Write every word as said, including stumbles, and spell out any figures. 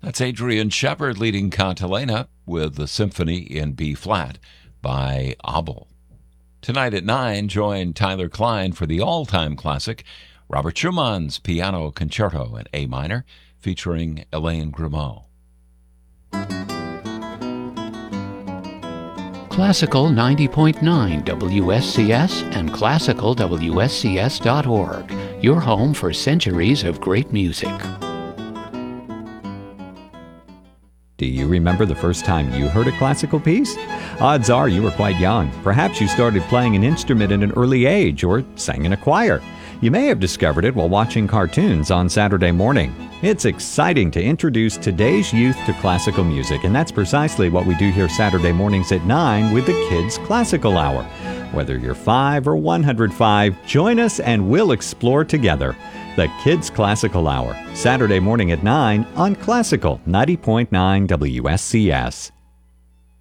That's Adrian Shepard leading Cantilena with the Symphony in B-flat by Abel. Tonight at nine, join Tyler Klein for the all-time classic, Robert Schumann's Piano Concerto in A minor, featuring Elaine Grimaud. Classical ninety point nine W S C S and classical W S C S dot org, your home for centuries of great music. Do you remember the first time you heard a classical piece? Odds are you were quite young. Perhaps you started playing an instrument at an early age or sang in a choir. You may have discovered it while watching cartoons on Saturday morning. It's exciting to introduce today's youth to classical music, and that's precisely what we do here Saturday mornings at nine with the Kids Classical Hour. Whether you're five or one hundred five, join us and we'll explore together. The Kids Classical Hour, Saturday morning at nine on Classical ninety point nine W S C S.